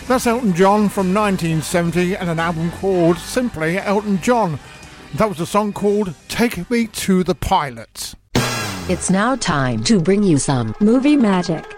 That's Elton John from 1970 and an album called simply Elton John. That was a song called Take Me to the Pilot. It's now time to bring you some movie magic.